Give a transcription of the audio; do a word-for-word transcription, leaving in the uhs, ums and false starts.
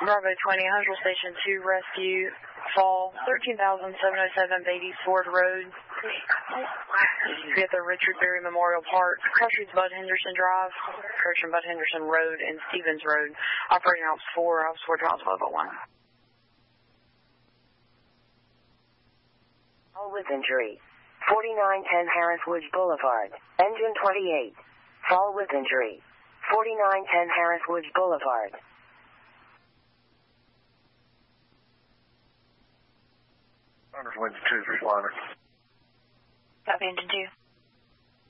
Bravo twenty, Huntsville Station two, rescue, fall, thirteen thousand seven oh seven Beatties Ford Road. Get the Richard Berry Memorial Park, Cross Streets Bud Henderson Drive, correction, Bud Henderson Road, and Stevens Road. Operating Ops four, Ops four, Charles level one. All with injury. forty-nine ten Harris Woods Boulevard, engine twenty-eight. Fall with injury. forty-nine ten Harris Woods Boulevard. Hunter's Winds two, responder. Copy, engine two.